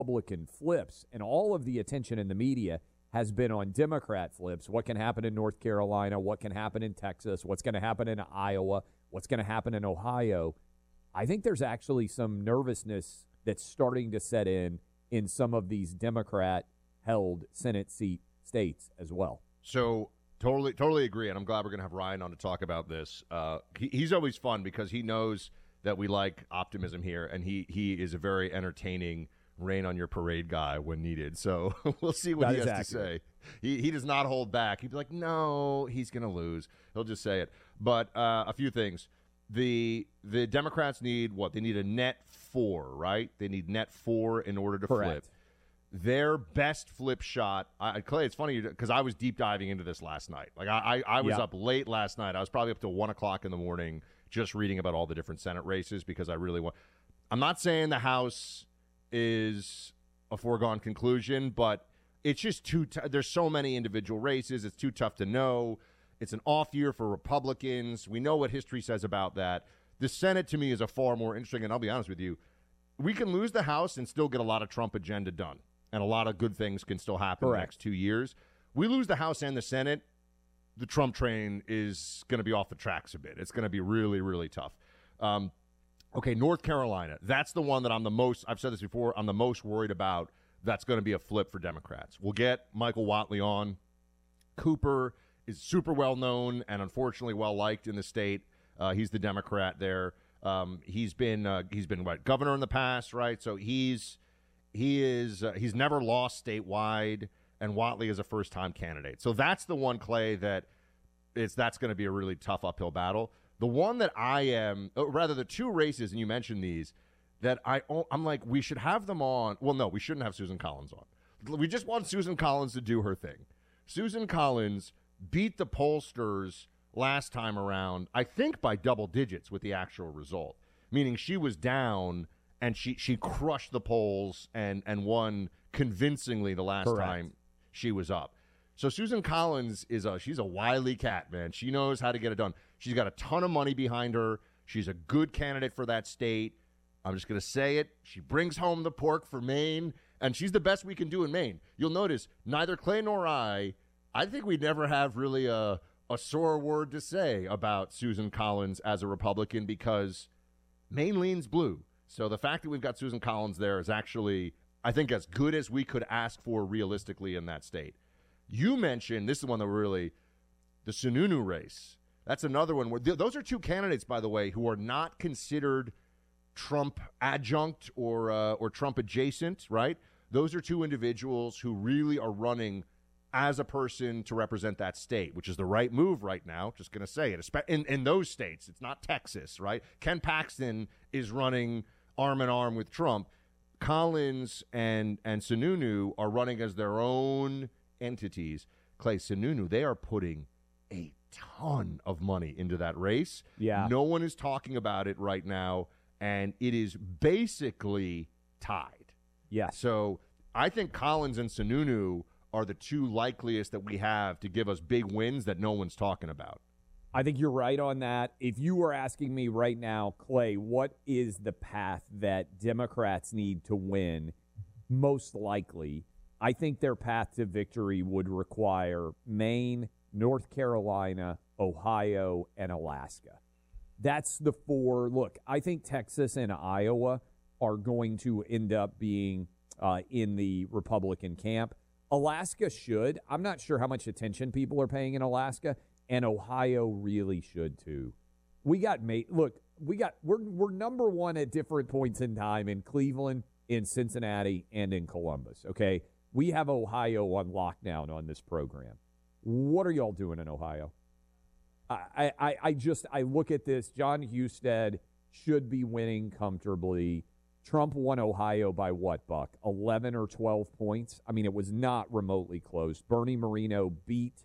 Republican flips, and all of the attention in the media has been on Democrat flips. What can happen in North Carolina? What can happen in Texas? What's going to happen in Iowa? What's going to happen in Ohio? I think there's actually some nervousness that's starting to set in some of these Democrat-held Senate seat states as well. So totally agree, and I'm glad we're going to have Ryan on to talk about this. He's always fun because he knows that we like optimism here, and he is a very entertaining rain on your parade guy when needed. So we'll see what he has to say. He does not hold back. He'd be like, no, he's going to lose. He'll just say it. But a few things. The Democrats need what? They need a net 4, right? They need net 4 in order to Correct. flip. Their best flip shot, Clay, it's funny because I was deep diving into this last night. Like I was up late last night. I was probably up till 1 o'clock in the morning just reading about all the different Senate races because I really want. I'm not saying the House is a foregone conclusion, but it's just there's so many individual races. It's too tough to know. It's an off year for Republicans. We know what history says about that. The Senate, to me, is a far more interesting, and I'll be honest with you, we can lose the House and still get a lot of Trump agenda done, and a lot of good things can still happen in the next 2 years. We lose the House and the Senate, the Trump train is going to be off the tracks a bit. It's going to be really, really tough. Okay, North Carolina. That's the one that I'm the most, I've said this before, I'm the most worried about. That's going to be a flip for Democrats. We'll get Michael Whatley on. Cooper is super well known and unfortunately well liked in the state. He's the Democrat there. He's been what, governor in the past, right? So he's never lost statewide, and Whatley is a first time candidate. So that's the one, Clay, that's going to be a really tough uphill battle. The one that the two races, and you mentioned these, that I'm like, we should have them on. Well, no, we shouldn't have Susan Collins on. We just want Susan Collins to do her thing. Susan Collins beat the pollsters last time around, I think by double digits with the actual result, meaning she was down and she crushed the polls and won convincingly the last time she was up. So Susan Collins she's a wily cat, man. She knows how to get it done. She's got a ton of money behind her. She's a good candidate for that state. I'm just going to say it. She brings home the pork for Maine, and she's the best we can do in Maine. You'll notice neither Clay nor I think we'd never have really a sore word to say about Susan Collins as a Republican because Maine leans blue. So the fact that we've got Susan Collins there is actually, I think, as good as we could ask for realistically in that state. You mentioned, this is one that really, the Sununu race. That's another one where those are two candidates, by the way, who are not considered Trump adjunct or Trump adjacent, right? Those are two individuals who really are running as a person to represent that state, which is the right move right now. Just going to say it. In those states, it's not Texas, right? Ken Paxton is running arm in arm with Trump. Collins and Sununu are running as their own entities. Clay, Sununu, they are putting a ton of money into that race. Yeah. No one is talking about it right now, and it is basically tied. Yeah. So I think Collins and Sununu are the two likeliest that we have to give us big wins that no one's talking about. I think you're right on that. If you were asking me right now, Clay, what is the path that Democrats need to win most likely, I think their path to victory would require Maine, North Carolina, Ohio, and Alaska. That's the four. Look, I think Texas and Iowa are going to end up being in the Republican camp. Alaska should. I'm not sure how much attention people are paying in Alaska, and Ohio really should too. We're number one at different points in time in Cleveland, in Cincinnati, and in Columbus. Okay, we have Ohio on lockdown on this program. What are y'all doing in Ohio? I look at this. John Husted should be winning comfortably. Trump won Ohio by what, Buck? 11 or 12 points? I mean, it was not remotely close. Bernie Moreno beat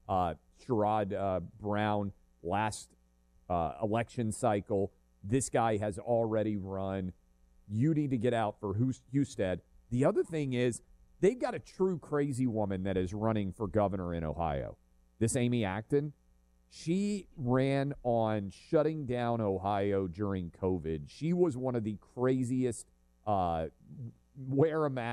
Sherrod Brown last election cycle. This guy has already run. You need to get out for Husted. The other thing is they've got a true crazy woman that is running for governor in Ohio. This Amy Acton. She ran on shutting down Ohio during COVID. She was one of the craziest wear a mask